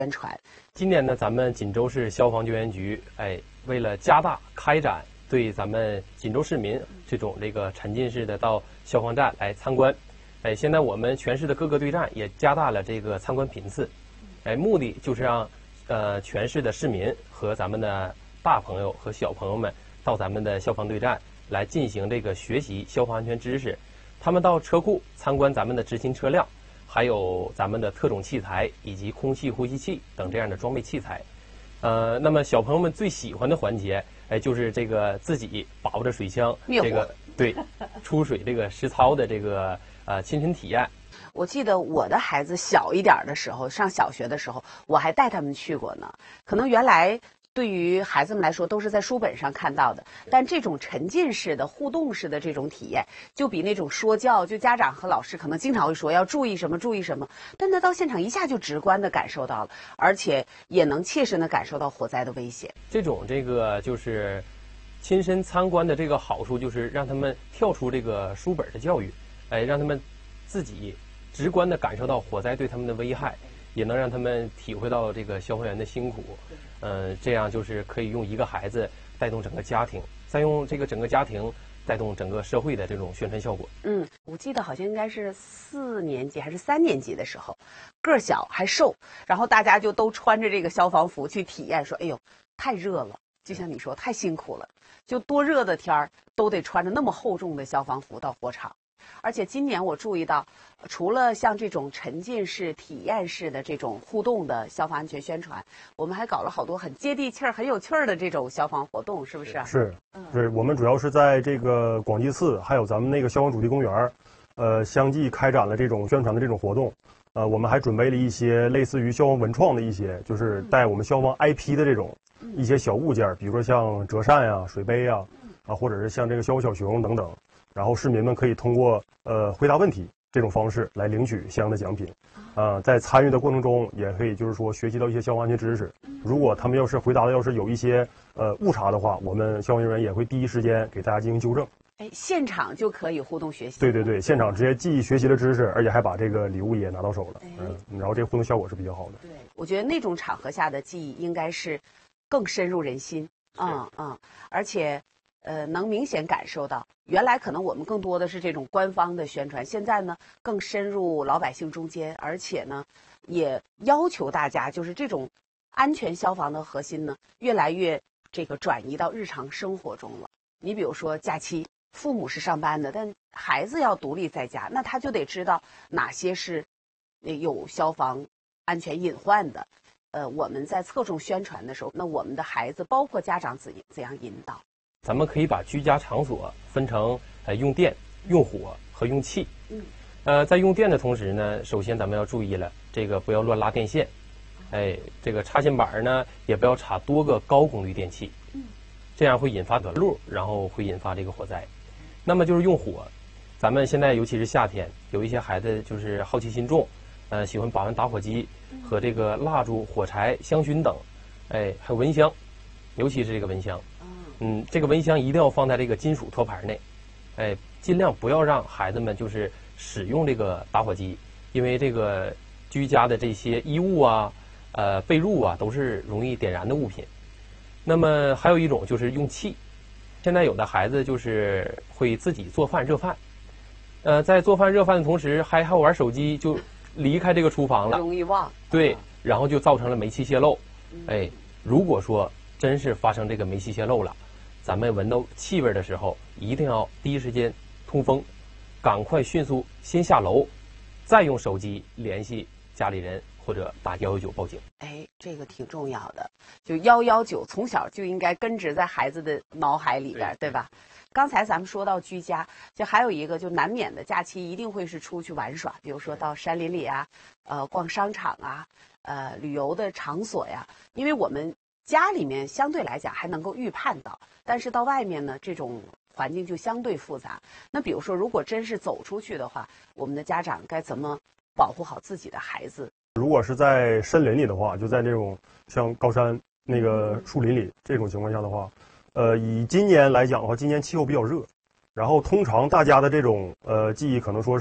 宣传。 今年呢，咱们锦州市消防救援局，为了加大开展对咱们锦州市民这种沉浸式的到消防站来参观，现在我们全市的各个队站也加大了这个参观频次，目的就是让全市的市民和咱们的大朋友和小朋友们到咱们的消防队站来进行学习消防安全知识。他们到车库参观咱们的执勤车辆，还有咱们的特种器材以及空气呼吸器等这样的装备器材。那么小朋友们最喜欢的环节，就是自己把握着水枪，对出水实操的亲身体验。 我记得我的孩子小一点的时候，上小学的时候，我还带他们去过呢。可能原来对于孩子们来说都是在书本上看到的，但这种沉浸式的互动式的这种体验，就比那种说教，就家长和老师可能经常会说要注意什么注意什么，但他到现场一下就直观的感受到了，而且也能切身的感受到火灾的危险。 这种就是亲身参观的好处，就是让他们跳出书本的教育，让他们自己直观的感受到火灾对他们的危害，也能让他们体会到消防员的辛苦。这样就是可以用一个孩子带动整个家庭，再用整个家庭带动整个社会的这种宣传效果。 我记得好像应该是4年级还是3年级的时候，个儿小还瘦，然后大家就都穿着消防服去体验，说哎呦太热了，就像你说太辛苦了，就多热的天儿都得穿着那么厚重的消防服到火场。而且今年我注意到，除了像这种沉浸式、体验式的这种互动的消防安全宣传，我们还搞了好多很接地气儿、很有趣儿的这种消防活动，是不是？ 是，对，我们主要是在广济寺，还有咱们消防主题公园，相继开展了这种宣传的这种活动。我们还准备了一些类似于消防文创的一些，就是带我们消防 IP 的这种一些小物件，比如说像折扇呀、水杯呀，或者是像消防小熊等等。然后市民们可以通过回答问题这种方式来领取相应的奖品，在参与的过程中也可以就是说学习到一些消防安全知识。如果他们要是回答的有一些误差的话，我们消防人员也会第一时间给大家进行纠正。 现场就可以互动学习。 对，现场直接既学习了知识，而且还把礼物也拿到手了。然后互动效果是比较好的。 对，我觉得那种场合下的记忆应该是更深入人心。而且能明显感受到，原来可能我们更多的是这种官方的宣传，现在呢更深入老百姓中间，而且呢也要求大家就是这种安全消防的核心呢越来越转移到日常生活中了。你比如说假期，父母是上班的，但孩子要独立在家，那他就得知道哪些是有消防安全隐患的。我们在侧重宣传的时候，那我们的孩子包括家长怎样引导？ 咱们可以把居家场所分成用电、用火和用气。在用电的同时呢，首先咱们要注意了，不要乱拉电线，插线板呢也不要插多个高功率电器，这样会引发短路，然后会引发火灾。那么就是用火，咱们现在尤其是夏天，有一些孩子就是好奇心重，喜欢把玩打火机和蜡烛、火柴、香薰等，还有蚊香，尤其是蚊香。这个蚊香一定要放在金属托盘内，尽量不要让孩子们就是使用打火机，因为居家的这些衣物啊、被褥啊都是容易点燃的物品。那么还有一种就是用气，现在有的孩子就是会自己做饭热饭，在做饭热饭的同时还玩手机，就离开厨房了， 容易忘。 对，然后就造成了煤气泄漏。如果说真是发生煤气泄漏了，咱们闻到气味的时候，一定要第一时间通风，赶快迅速先下楼，再用手机联系家里人或者打119报警。 这个挺重要的，就119从小就应该根植在孩子的脑海里边，对吧？刚才咱们说到居家，就还有一个就难免的假期一定会是出去玩耍，比如说到山林里啊，逛商场啊，旅游的场所呀，因为我们家里面相对来讲还能够预判到，但是到外面呢，这种环境就相对复杂。那比如说，如果真是走出去的话，我们的家长该怎么保护好自己的孩子？ 如果是在森林里的话，就在这种像高山树林里这种情况下的话，以今年来讲的话，今年气候比较热，然后通常大家的这种记忆可能说是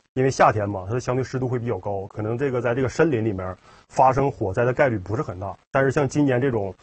因为夏天嘛，它的相对湿度会比较高，可能这个在这个森林里面发生火灾的概率不是很大。但是像今年这种